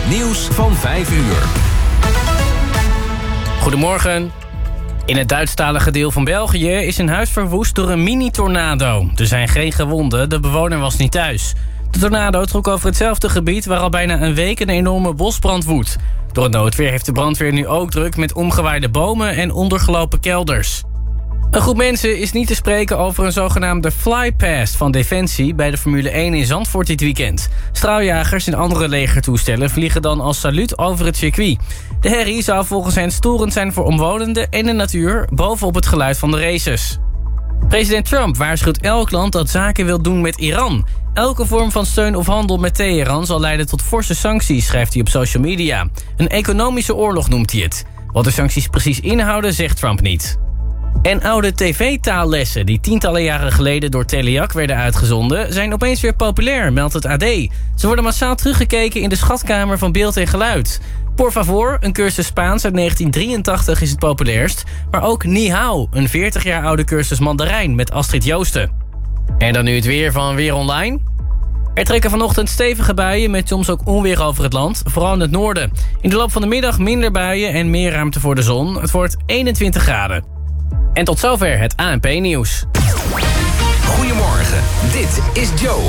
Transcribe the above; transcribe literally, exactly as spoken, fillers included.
Het nieuws van vijf uur. Goedemorgen. In het Duitsstalige deel van België is een huis verwoest door een mini-tornado. Er zijn geen gewonden, de bewoner was niet thuis. De tornado trok over hetzelfde gebied waar al bijna een week een enorme bosbrand woedt. Door het noodweer heeft de brandweer nu ook druk met omgewaaide bomen en ondergelopen kelders. Een groep mensen is niet te spreken over een zogenaamde flypast van Defensie bij de Formule één in Zandvoort dit weekend. Straaljagers en andere legertoestellen vliegen dan als saluut over het circuit. De herrie zou volgens hen storend zijn voor omwonenden en de natuur, bovenop het geluid van de races. President Trump waarschuwt elk land dat zaken wil doen met Iran. Elke vorm van steun of handel met Teheran zal leiden tot forse sancties, schrijft hij op social media. Een economische oorlog noemt hij het. Wat de sancties precies inhouden, zegt Trump niet. En oude tv-taallessen die tientallen jaren geleden door Teliac werden uitgezonden, zijn opeens weer populair, meldt het A D. Ze worden massaal teruggekeken in de schatkamer van beeld en geluid. Por favor, een cursus Spaans uit negentien drieëntachtig is het populairst. Maar ook Ni Hao, een veertig jaar oude cursus Mandarijn met Astrid Joosten. En dan nu het weer van Weer Online. Er trekken vanochtend stevige buien met soms ook onweer over het land, vooral in het noorden. In de loop van de middag minder buien en meer ruimte voor de zon. Het wordt eenentwintig graden. En tot zover het A N P-nieuws. Goedemorgen, dit is Joe.